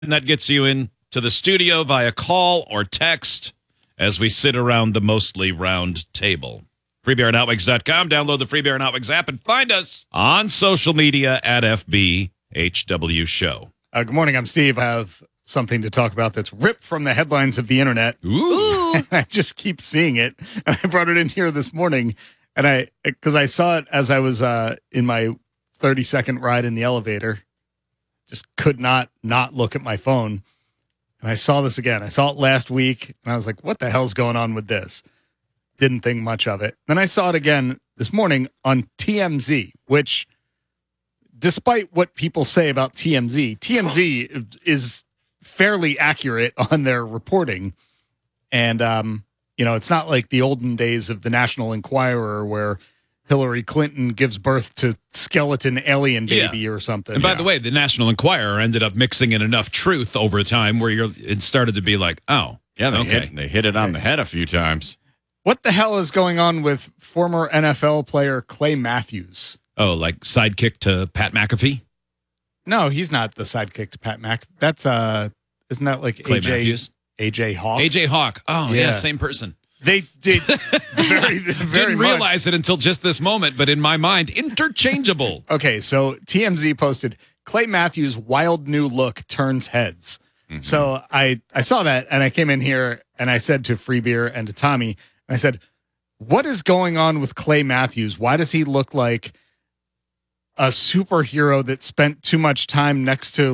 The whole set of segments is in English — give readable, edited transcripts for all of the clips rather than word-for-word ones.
And that gets you in to the studio via call or text as we sit around the mostly round table. FreeBearAndHotWings.com. Download the Free Bear and Hot Wings app and find us on social media at FBHW Show. Good morning. I'm Steve. I have something to talk about that's ripped from the headlines of the internet. Ooh. And I just keep seeing it. And I brought it in here this morning. And because I saw it as I was in my 30-second ride in the elevator, just could not look at my phone. And I saw this again. I saw it last week, and I was like, what the hell's going on with this? Didn't think much of it. Then I saw it again this morning on TMZ, which, despite what people say about TMZ is fairly accurate on their reporting. And, it's not like the olden days of the National Enquirer where Hillary Clinton gives birth to skeleton alien baby or something. And by the way, the National Enquirer ended up mixing in enough truth over time where it started to be like, oh, yeah, okay. They hit it on the head a few times. What the hell is going on with former NFL player Clay Matthews? Oh, like sidekick to Pat McAfee? No, he's not the sidekick to Pat Mc. That's isn't that like Clay Matthews? AJ Hawk? AJ Hawk. Oh, yeah, same person. They did very Didn't realize it until just this moment, but in my mind, interchangeable. Okay, so TMZ posted, Clay Matthews' wild new look turns heads. Mm-hmm. So I saw that, and I came in here, and I said to Free Beer and to Tommy, and I said, what is going on with Clay Matthews? Why does he look like a superhero that spent too much time next to,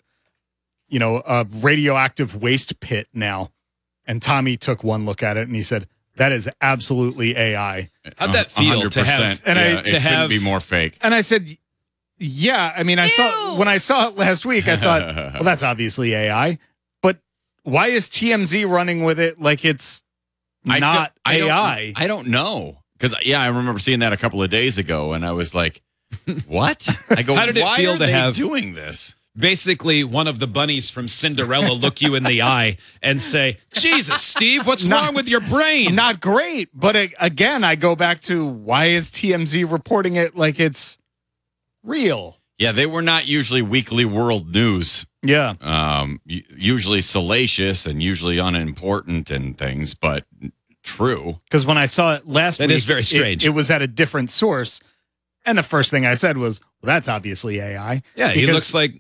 a radioactive waste pit now? And Tommy took one look at it and he said, that is absolutely AI. How'd that feel 100%. to have? And it couldn't be more fake. And I said, yeah, I mean, when I saw it last week, I thought, well, that's obviously AI. But why is TMZ running with it like it's not AI? I don't know. Because, I remember seeing that a couple of days ago and I was like, what? I go, how did it feel to have doing this? Basically, one of the bunnies from Cinderella look you in the eye and say, Jesus, Steve, what's wrong with your brain? Not great. But again, I go back to why is TMZ reporting it like it's real? Yeah, they were not usually weekly world news. Yeah. Usually salacious and usually unimportant and things, but true. Because when I saw it last week, that is very strange. It was at a different source. And the first thing I said was, well, that's obviously AI. Yeah, he looks like...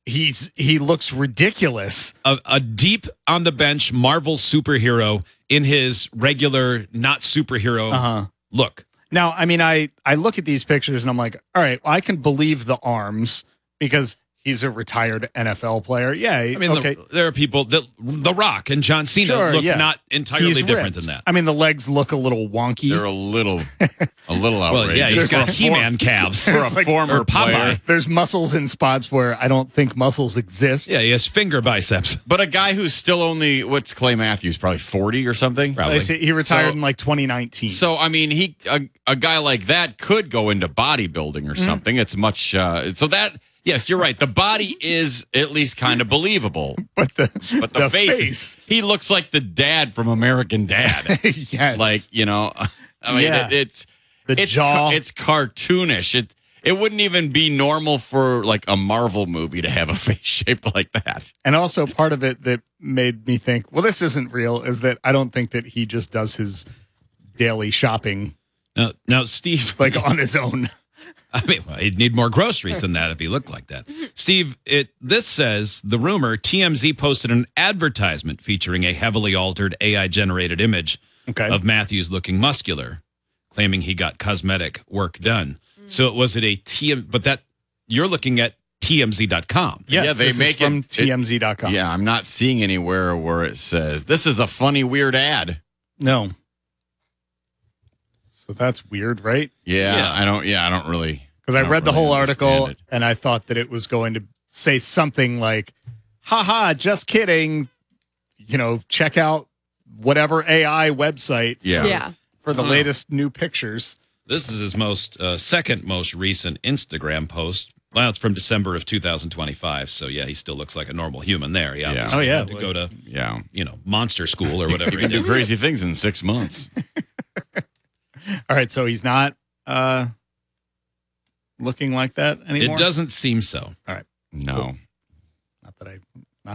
He looks ridiculous. A deep on the bench Marvel superhero in his regular not superhero look. Now, I mean, I look at these pictures and I'm like, all right, well, I can believe the arms because he's a retired NFL player. Yeah, I mean, okay. there are people that The Rock and John Cena look not entirely different than that. I mean, the legs look a little wonky. They're a little outrageous. Well, yeah, he's got He-Man calves for a former player. There's muscles in spots where I don't think muscles exist. Yeah, he has finger biceps. But a guy who's still only, what's Clay Matthews, probably 40 or something? Probably. He retired in like 2019. So, I mean, a guy like that could go into bodybuilding or something. It's much, so that... Yes, you're right. The body is at least kind of believable. But the face. He looks like the dad from American Dad. Yes. Like, I mean, it's jaw. It's cartoonish. It wouldn't even be normal for like a Marvel movie to have a face shaped like that. And also part of it that made me think, well, this isn't real, is that I don't think that he just does his daily shopping. Now, Steve, like on his own. I mean, well, he'd need more groceries than that if he looked like that. Steve, this says, the rumor, TMZ posted an advertisement featuring a heavily altered AI-generated image of Matthews looking muscular, claiming he got cosmetic work done. So was it a TM, but that you're looking at TMZ.com. Yes, they this make is from it TMZ.com. Yeah, I'm not seeing anywhere where it says, this is a funny, weird ad. No. So that's weird, right? Yeah. I don't really. Because I read the whole article and I thought that it was going to say something like, haha, just kidding. Check out whatever AI website for the latest new pictures. This is his second most recent Instagram post. Well, it's from December of 2025. So, yeah, he still looks like a normal human there. He obviously had to go to, monster school or whatever. He can do crazy things in 6 months. All right, so he's not looking like that anymore? It doesn't seem so. All right. No. Cool.